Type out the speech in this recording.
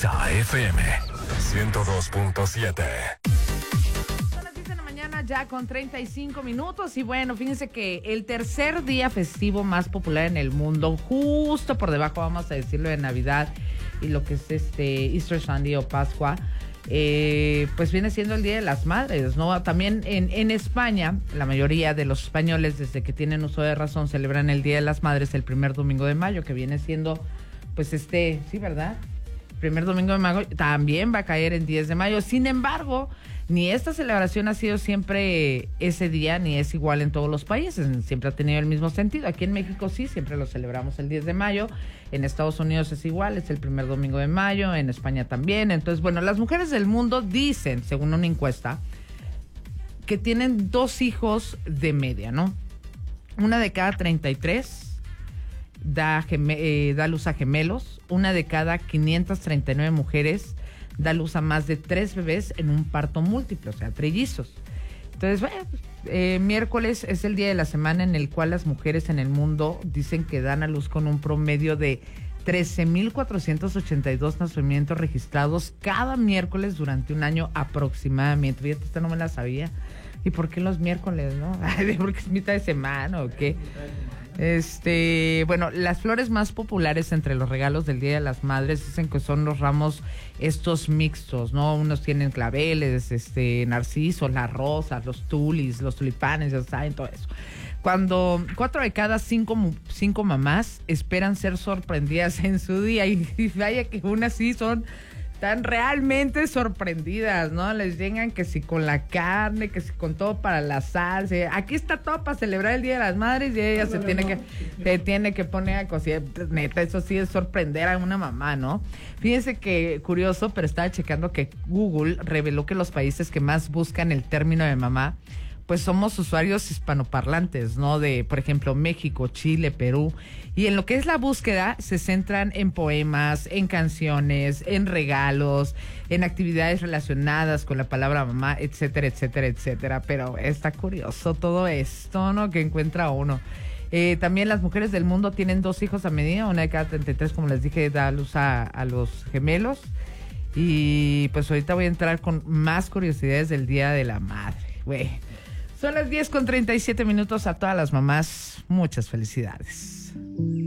Exa FM 102.7. Son las 10 de la mañana ya con 35 minutos y bueno, fíjense que el tercer día festivo más popular en el mundo, justo por debajo, vamos a decirlo, de Navidad y lo que es Easter Sunday o Pascua, pues viene siendo el Día de las Madres, ¿no? También en España, la mayoría de los españoles, desde que tienen uso de razón, celebran el Día de las Madres el primer domingo de mayo, que viene siendo, pues sí, ¿verdad? Primer domingo de mayo también va a caer en 10 de mayo. Sin embargo, ni esta celebración ha sido siempre ese día, ni es igual en todos los países. Siempre ha tenido el mismo sentido. Aquí en México sí, siempre lo celebramos el 10 de mayo. En Estados Unidos es igual, es el primer domingo de mayo. En España también. Entonces, bueno, las mujeres del mundo dicen, según una encuesta, que tienen 2 hijos de media, ¿no? Una de cada 33 da luz a gemelos. Una de cada 539 mujeres da luz a más de 3 bebés en un parto múltiple, o sea, trillizos. Entonces, bueno, miércoles es el día de la semana en el cual las mujeres en el mundo dicen que dan a luz con un promedio de 13,482 nacimientos registrados cada miércoles durante un año aproximadamente. Fíjate, esta no me la sabía. ¿Y por qué los miércoles, no? ¿Porque es mitad de semana o qué? Bueno, las flores más populares entre los regalos del Día de las Madres dicen que son los ramos estos mixtos, ¿no? Unos tienen claveles, narcisos, las rosas, los tulis, los tulipanes, ya saben, todo eso. Cuando 4 de cada 5 mamás esperan ser sorprendidas en su día, y vaya que unas sí son tan realmente sorprendidas, ¿no? Les llegan que si con la carne, que si con todo para la salsa. Aquí está todo para celebrar el Día de las Madres y ella se tiene que poner a cocinar. Neta, eso sí es sorprender a una mamá, ¿no? Fíjense que curioso, pero estaba checando que Google reveló que los países que más buscan el término de mamá, pues somos usuarios hispanoparlantes, ¿no? De, por ejemplo, México, Chile, Perú. Y en lo que es la búsqueda, se centran en poemas, en canciones, en regalos, en actividades relacionadas con la palabra mamá, etcétera, etcétera, etcétera. Pero está curioso todo esto, ¿no? Que encuentra uno. También las mujeres del mundo tienen 2 hijos a medida, una de cada 33, como les dije, da luz a los gemelos. Y pues ahorita voy a entrar con más curiosidades del Día de la Madre, güey. Son las 10 con 37 minutos. A todas las mamás, muchas felicidades.